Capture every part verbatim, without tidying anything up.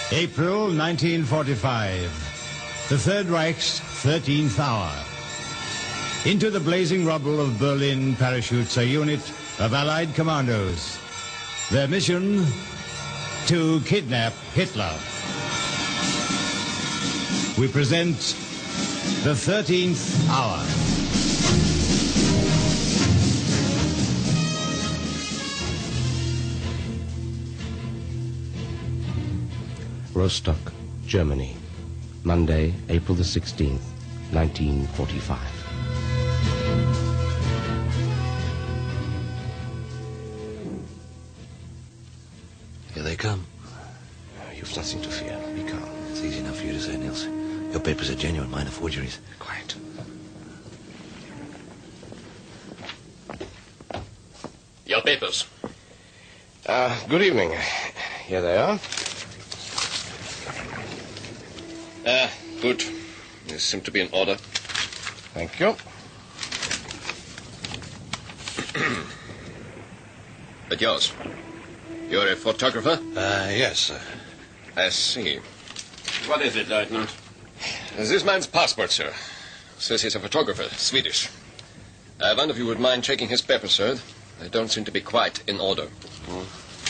April nineteen forty-five. The Third Reich's thirteenth hour. Into the blazing rubble of Berlin parachutes a unit of Allied commandos. Their mission, to kidnap Hitler. We present the thirteenth hour. Rostock, Germany, Monday, April the sixteenth, nineteen forty-five. Here they come. You've nothing to fear. Be calm. It's easy enough for you to say, Nils. Your papers are genuine, mine are forgeries. Quiet. Your papers. Uh, good evening. Here they are. Ah, good. They seem to be in order. Thank you. But yours? You're a photographer? Uh, yes. Uh, I see. What is it, Lieutenant? This man's passport, sir. Says he's a photographer, Swedish. I wonder if you would mind checking his papers, sir. They don't seem to be quite in order. Oh.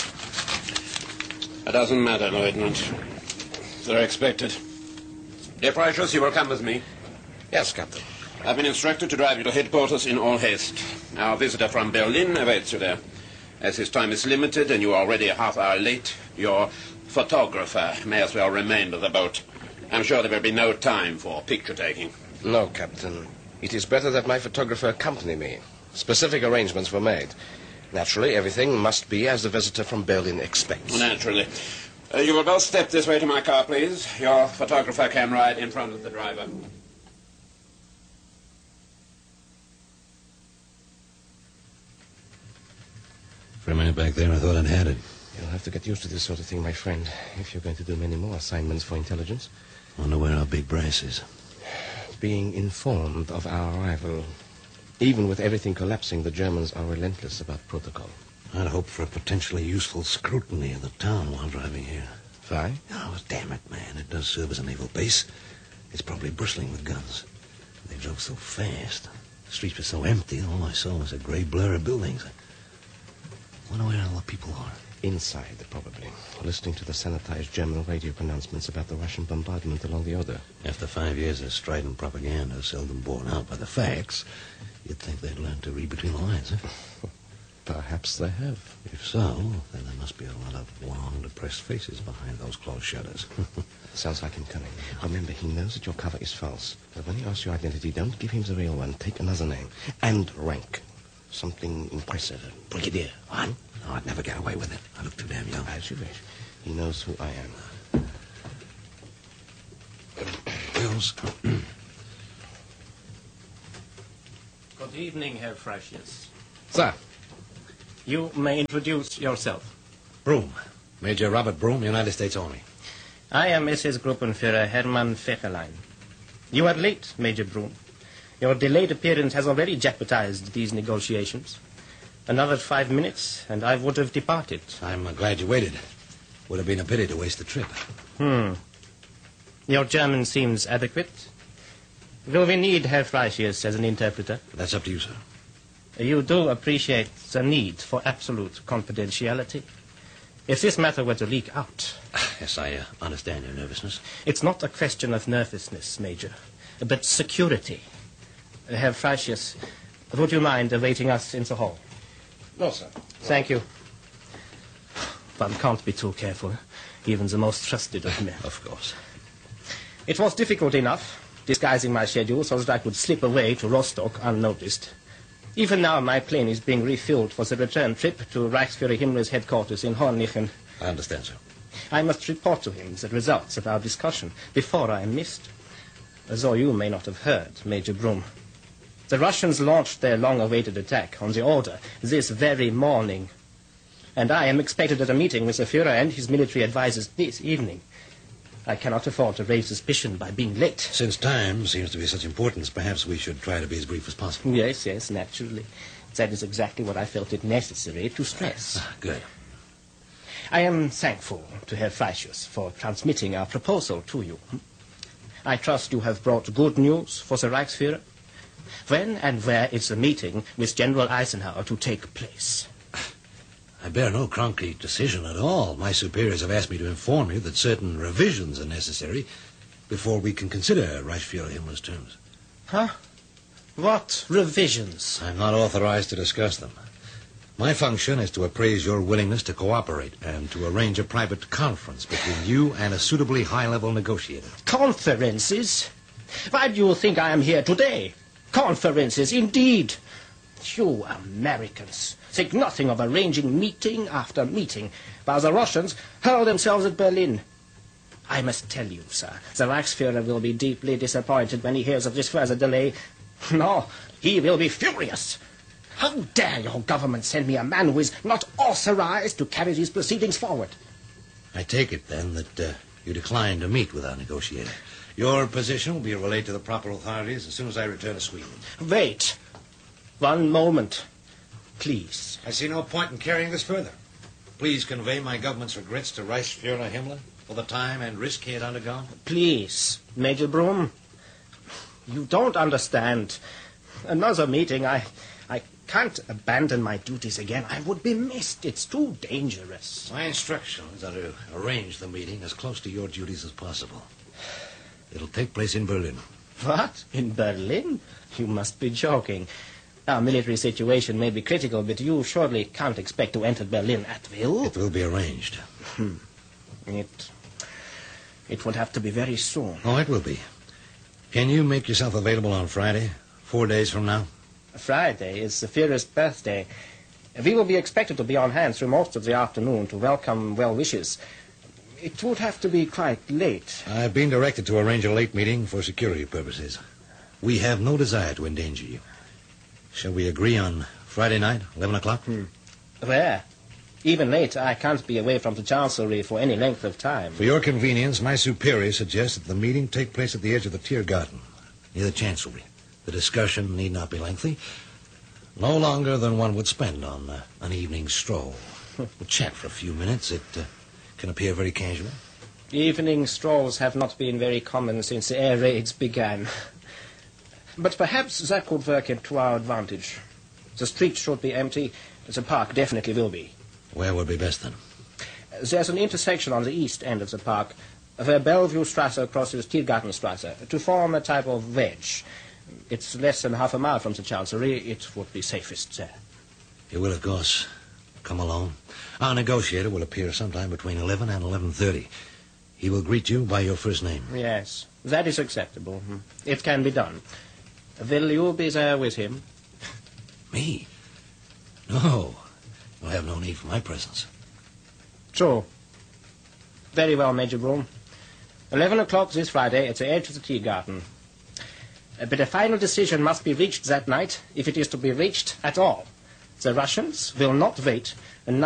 It doesn't matter, Lieutenant. They're expected. Dear Precious, you will come with me. Yes, Captain. I've been instructed to drive you to headquarters in all haste. Our visitor from Berlin awaits you there. As his time is limited and you are already a half hour late, your photographer may as well remain with the boat. I'm sure there will be no time for picture taking. No, Captain. It is better that my photographer accompany me. Specific arrangements were made. Naturally, everything must be as the visitor from Berlin expects. Naturally. Uh, you will both step this way to my car, please. Your photographer can ride in front of the driver. For a minute back there, I thought I'd had it. You'll have to get used to this sort of thing, my friend, if you're going to do many more assignments for intelligence. Wonder where our big brass is. Being informed of our arrival. Even with everything collapsing, the Germans are relentless about protocol. I'd hoped for a potentially useful scrutiny of the town while driving here. Why? Oh, damn it, man. It does serve as a naval base. It's probably bristling with guns. They drove so fast. The streets were so empty, all I saw was a grey blur of buildings. I wonder where all the people are. Inside, probably. Listening to the sanitized German radio pronouncements about the Russian bombardment along the Oder. After five years of strident propaganda, seldom borne out by the facts, you'd think they'd learn to read between the lines, huh? Perhaps they have. If so, then there must be a lot of long, depressed faces behind those closed shutters. Sounds like him coming. Remember, he knows that your cover is false. But when he asks your identity, don't give him the real one. Take another name. And rank. Something impressive. Brigadier. What? No, I'd never get away with it. I look too damn young. As you wish. He knows who I am. Bills. Good evening, Herr Frasius. Sir. You may introduce yourself. Broom. Major Robert Broom, United States Army. I am S S Gruppenführer Hermann Fechelein. You are late, Major Broom. Your delayed appearance has already jeopardized these negotiations. Another five minutes, and I would have departed. I'm uh, glad you waited. Would have been a pity to waste the trip. Hmm. Your German seems adequate. Will we need Herr Frasius as an interpreter? That's up to you, sir. You do appreciate the need for absolute confidentiality. If this matter were to leak out... Yes, I uh, understand your nervousness. It's not a question of nervousness, Major, but security. Herr Frasius, would you mind awaiting us in the hall? No, sir. Thank you. One can't be too careful, even the most trusted of men. Of course. It was difficult enough, disguising my schedule so that I could slip away to Rostock unnoticed. Even now, my plane is being refueled for the return trip to Reichsführer Himmler's headquarters in Hornlichen. I understand, sir. I must report to him the results of our discussion before I am missed. Though you may not have heard, Major Broom. The Russians launched their long-awaited attack on the Oder this very morning. And I am expected at a meeting with the Führer and his military advisers this evening. I cannot afford to raise suspicion by being late. Since time seems to be of such importance, perhaps we should try to be as brief as possible. Yes, yes, naturally. That is exactly what I felt it necessary to stress. Ah, good. I am thankful to Herr Freischütz for transmitting our proposal to you. I trust you have brought good news for the Reichsführer. When and where is the meeting with General Eisenhower to take place? I bear no concrete decision at all. My superiors have asked me to inform you that certain revisions are necessary before we can consider Reichsführer Himmler's terms. Huh? What revisions? I'm not authorized to discuss them. My function is to appraise your willingness to cooperate and to arrange a private conference between you and a suitably high-level negotiator. Conferences? Why do you think I am here today? Conferences, indeed. You Americans think nothing of arranging meeting after meeting, while the Russians hurl themselves at Berlin. I must tell you, sir, the Reichsführer will be deeply disappointed when he hears of this further delay. No, he will be furious. How dare your government send me a man who is not authorized to carry these proceedings forward? I take it, then, that uh, you decline to meet with our negotiator. Your position will be relayed to the proper authorities as soon as I return to Sweden. Wait. One moment. Please. I see no point in carrying this further. Please convey my government's regrets to Reichsführer Himmler for the time and risk he had undergone. Please, Major Broom. You don't understand. Another meeting, I... I can't abandon my duties again. I would be missed. It's too dangerous. My instructions are to arrange the meeting as close to your duties as possible. It'll take place in Berlin. What? In Berlin? You must be joking. Our military situation may be critical, but you surely can't expect to enter Berlin at will. It will be arranged. Hmm. It... It would have to be very soon. Oh, it will be. Can you make yourself available on Friday, four days from now? Friday is the Führer's birthday. We will be expected to be on hand through most of the afternoon to welcome well-wishes. It would have to be quite late. I've been directed to arrange a late meeting for security purposes. We have no desire to endanger you. Shall we agree on Friday night, eleven o'clock? Hmm. Where? Even late, I can't be away from the Chancellery for any length of time. For your convenience, my superior suggests that the meeting take place at the edge of the Tiergarten, near the Chancellery. The discussion need not be lengthy. No longer than one would spend on uh, an evening stroll. We'll chat for a few minutes. It uh, can appear very casual. Evening strolls have not been very common since the air raids began. But perhaps that could work into our advantage. The street should be empty. The park definitely will be. Where would be best, then? There's an intersection on the east end of the park where Bellevue Strasse crosses Tiergartenstrasse to form a type of wedge. It's less than half a mile from the Chancellery. It would be safest there. You will, of course, come alone. Our negotiator will appear sometime between eleven and eleven thirty. He will greet you by your first name. Yes, that is acceptable. It can be done. Will you be there with him? Me? No. You'll have no need for my presence. True. Very well, Major Broom. Eleven o'clock this Friday at the edge of the Tiergarten. Uh, but a final decision must be reached that night, if it is to be reached at all. The Russians will not wait